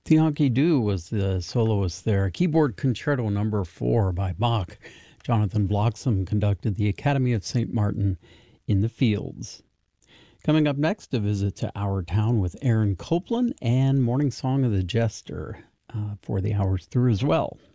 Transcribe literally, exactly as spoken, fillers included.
Tianki Du was the soloist there. Keyboard Concerto Number Four by Bach. Jonathan Bloxham conducted the Academy of Saint Martin in the Fields. Coming up next, a visit to Our Town with Aaron Copland and Morning Song of the Jester uh, for the hours through as well.